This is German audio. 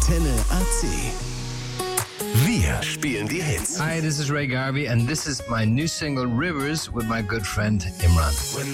Antenne AC. Wir spielen die Hits. Hi, this is Ray Garvey and this is my new single Rivers with my good friend Imran.